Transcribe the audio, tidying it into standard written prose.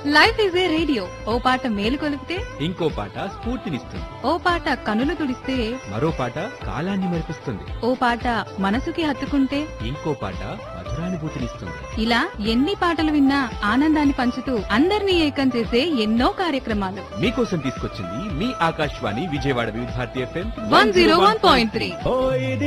Life is a radio, ఓ పాట మేలు కొలిపితే ఇంకో పాట స్ఫూర్తినిస్తుంది. ఓ పాట కనులు తుడిస్తే మరో పాట కాలాన్ని మరిపిస్తుంది. ఓ పాట మనసుకి హత్తుకుంటే ఇంకో పాట మధురానుభూతినిస్తుంది. ఇలా ఎన్ని పాటలు విన్నా ఆనందాన్ని పంచుతూ అందరినీ ఏకం చేసే ఎన్నో కార్యక్రమాలు మీకోసం తీసుకొచ్చింది మీ ఆకాశవాణి విజయవాడ వివిధ భారతి FM 101.3.